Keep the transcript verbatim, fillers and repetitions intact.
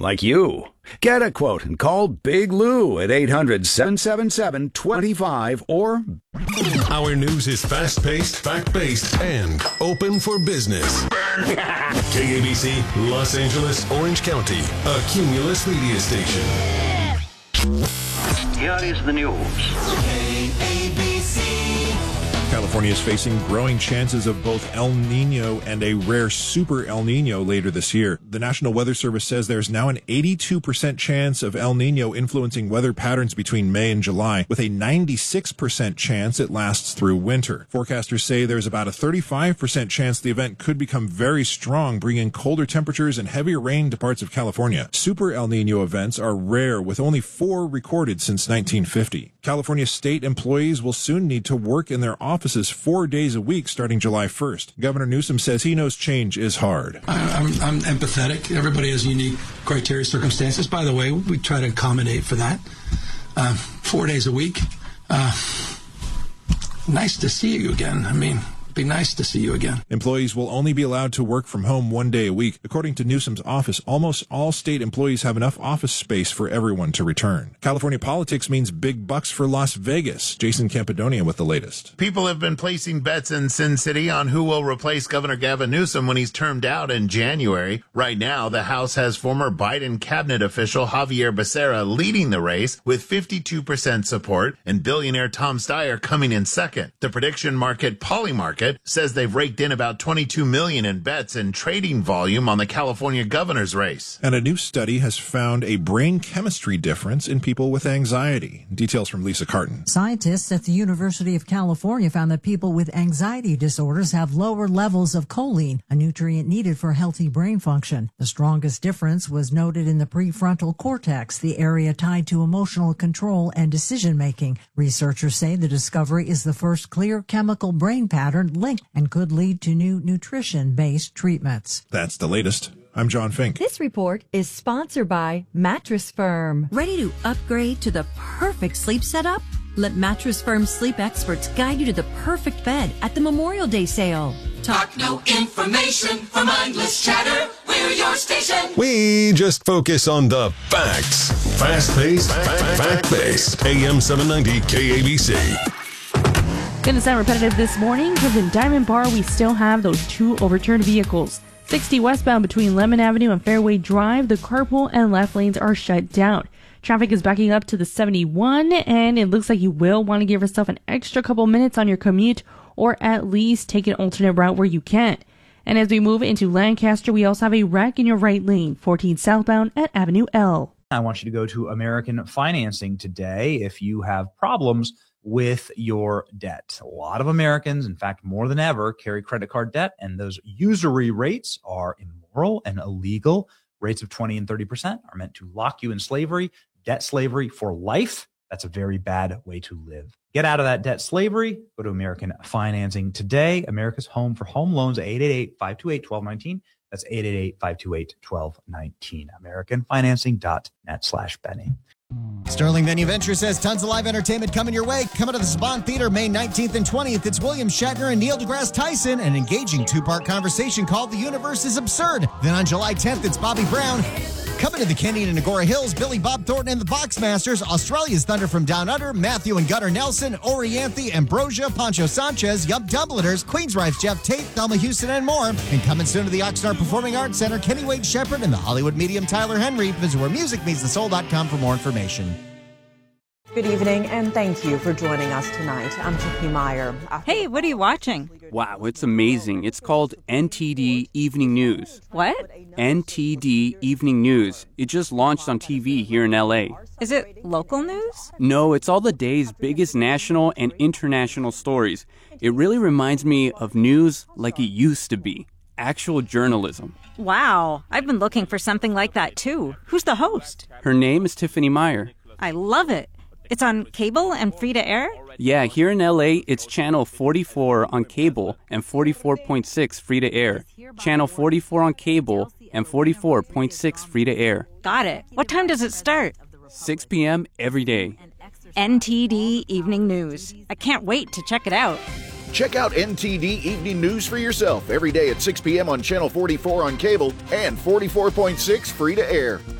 like you. Get a quote and call Big Lou at eight hundred, seven seven seven, two five or... Our news is fast-paced, fact-based, and open for business. K A B C, Los Angeles, Orange County, a Cumulus media station. Here is the news. K A B C. California is facing growing chances of both El Nino and a rare super El Nino later this year. The National Weather Service says there's now an eighty-two percent chance of El Nino influencing weather patterns between May and July, with a ninety-six percent chance it lasts through winter. Forecasters say there's about a thirty-five percent chance the event could become very strong, bringing colder temperatures and heavier rain to parts of California. Super El Nino events are rare, with only four recorded since nineteen fifty. California state employees will soon need to work in their offices four days a week starting July first. Governor Newsom says he knows change is hard. I'm, I'm empathetic. Everybody has unique criteria, circumstances. By the way, we try to accommodate for that. Uh, four days a week. Uh, nice to see you again. I mean, it'd be nice to see you again. Employees will only be allowed to work from home one day a week. According to Newsom's office, almost all state employees have enough office space for everyone to return. California politics means big bucks for Las Vegas. Jason Campidonia with the latest. People have been placing bets in Sin City on who will replace Governor Gavin Newsom when he's termed out in January. Right now, the House has former Biden cabinet official Javier Becerra leading the race with fifty-two percent support and billionaire Tom Steyer coming in second. The prediction market Polymarket says they've raked in about twenty-two million dollars in bets and trading volume on the California governor's race. And a new study has found a brain chemistry difference in people with anxiety. Details from Lisa Carton. Scientists at the University of California found that people with anxiety disorders have lower levels of choline, a nutrient needed for healthy brain function. The strongest difference was noted in the prefrontal cortex, the area tied to emotional control and decision-making. Researchers say the discovery is the first clear chemical brain pattern link and could lead to new nutrition-based treatments. That's the latest. I'm John Fink. This report is sponsored by Mattress Firm. Ready to upgrade to the perfect sleep setup? Let Mattress Firm sleep experts guide you to the perfect bed at the Memorial Day sale. Talk no information for mindless chatter. We're your station. We just focus on the facts. Fast-paced, fact-based. A M seven ninety K A B C. Going to sound repetitive this morning because in Diamond Bar we still have those two overturned vehicles. sixty westbound between Lemon Avenue and Fairway Drive, the carpool and left lanes are shut down. Traffic is backing up to the seventy-one, and it looks like you will want to give yourself an extra couple minutes on your commute, or at least take an alternate route where you can. And as we move into Lancaster, we also have a wreck in your right lane, fourteen southbound at Avenue L. I want you to go to American Financing today if you have problems with your debt. A lot of Americans, in fact, more than ever, carry credit card debt, and those usury rates are immoral and illegal. Rates of twenty and thirty percent are meant to lock you in slavery, debt slavery for life. That's a very bad way to live. Get out of that debt slavery. Go to American Financing today. America's home for home loans, eight eight eight, five two eight, one two one nine. That's eight eight eight, five two eight, one two one nine. American Financing dot net slash Benny. Sterling Venue Venture says tons of live entertainment coming your way. Coming to the Saban Theater May nineteenth and twentieth. It's William Shatner and Neil deGrasse Tyson, an engaging two-part conversation called The Universe is Absurd. Then on July tenth, it's Bobby Brown. Coming to the Canyon and Agora Hills, Billy Bob Thornton and the Boxmasters, Australia's Thunder from Down Under, Matthew and Gunnar Nelson, Orianthe, Ambrosia, Pancho Sanchez, Yup Dubliners, Queensryche's Jeff Tate, Thelma Houston, and more. And coming soon to the Oxnard Performing Arts Center, Kenny Wade Shepherd and the Hollywood medium Tyler Henry. Visit where music meets the soul dot com for more information. Good evening, and thank you for joining us tonight. I'm Tiffany Meyer. Hey, what are you watching? Wow, it's amazing. It's called N T D Evening News. What? N T D Evening News. It just launched on T V here in L A. Is it local news? No, it's all the day's biggest national and international stories. It really reminds me of news like it used to be. Actual journalism. Wow, I've been looking for something like that too. Who's the host? Her name is Tiffany Meyer. I love it. It's on cable and free to air? Yeah, here in L A, it's channel forty-four on cable and forty-four point six free to air. Channel forty-four on cable and forty-four point six free to air. Got it. What time does it start? six p.m. every day. N T D Evening News. I can't wait to check it out. Check out N T D Evening News for yourself every day at six p.m. on Channel forty-four on cable and forty-four point six free to air.